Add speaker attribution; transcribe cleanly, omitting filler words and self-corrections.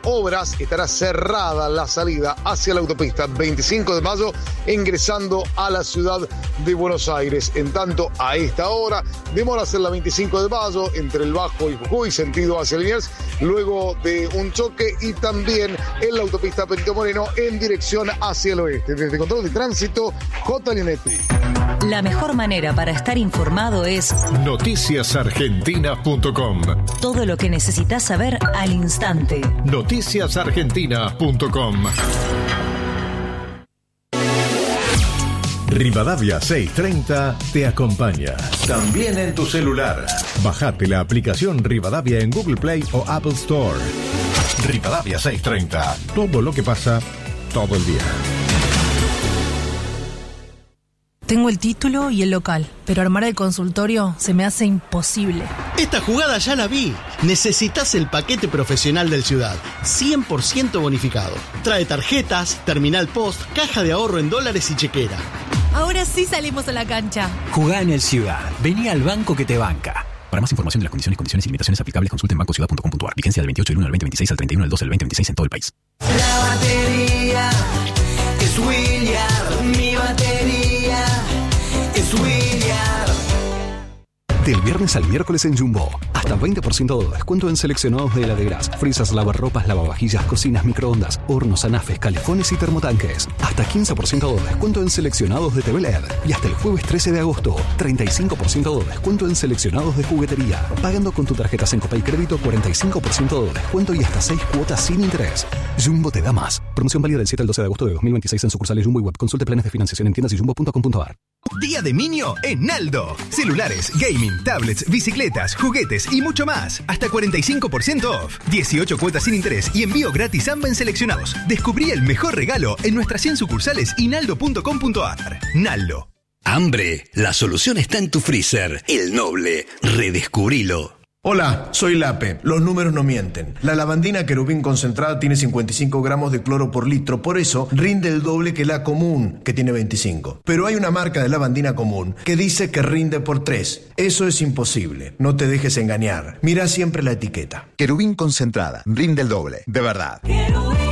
Speaker 1: obras estará cerrada la salida hacia la autopista 25 de mayo, ingresando a la ciudad de Buenos Aires. En tanto, a esta hora, demoras en la 25 de mayo, entre el Bajo y Jujuy, sentido hacia Liniers, luego de un choque, y también en la autopista Perito Moreno, en dirección hacia el oeste. Desde Control de Tránsito, J. Linetti.
Speaker 2: La mejor manera para estar informado es
Speaker 3: noticiasargentina.com.
Speaker 2: Todo lo que necesitas saber al instante.
Speaker 3: noticiasargentina.com. Rivadavia 630 te acompaña. También en tu celular. Bajate la aplicación Rivadavia en Google Play o Apple Store. Rivadavia 630. Todo lo que pasa todo el día.
Speaker 4: Tengo el título y el local, pero armar el consultorio se me hace imposible.
Speaker 5: Esta jugada ya la vi. Necesitas el paquete profesional del Ciudad, 100% bonificado. Trae tarjetas, terminal post, caja de ahorro en dólares y chequera.
Speaker 4: Ahora sí salimos a la cancha.
Speaker 6: Jugá en el Ciudad. Vení al banco que te banca. Para más información de las condiciones y limitaciones aplicables, consulte en bancociudad.com.ar. Vigencia del 28 del 1 al 2026 al 31 del 12 del 2026 en todo el país.
Speaker 7: La batería es William. Mi batería es William.
Speaker 8: Del viernes al miércoles en Jumbo, hasta 20% de descuento en seleccionados de heladeras, frisas, lavarropas, lavavajillas, cocinas, microondas, hornos, anafes, calefones y termotanques. Hasta 15% de descuento en seleccionados de TV LED. Y hasta el jueves 13 de agosto, 35% de descuento en seleccionados de juguetería. Pagando con tu tarjeta Sencopa y Crédito, 45% de descuento y hasta 6 cuotas sin interés. Jumbo te da más. Promoción válida del 7 al 12 de agosto de 2026 en sucursales Jumbo y Web. Consulte planes de financiación en tiendas y jumbo.com.ar.
Speaker 9: Día de Minio en Naldo. Celulares, gaming, tablets, bicicletas, juguetes y mucho más. Hasta 45% off. 18 cuotas sin interés y envío gratis ambas en seleccionados. Descubrí el mejor regalo en nuestras 100 sucursales y naldo.com.ar. Naldo.
Speaker 10: Hambre, la solución está en tu freezer. El Noble. Redescubrilo.
Speaker 11: Hola, soy Lape. Los números no mienten. La lavandina Querubín concentrada tiene 55 gramos de cloro por litro, por eso rinde el doble que la común, que tiene 25. Pero hay una marca de lavandina común que dice que rinde por 3. Eso es imposible. No te dejes engañar. Mira siempre la etiqueta.
Speaker 12: Querubín concentrada, rinde el doble, de verdad.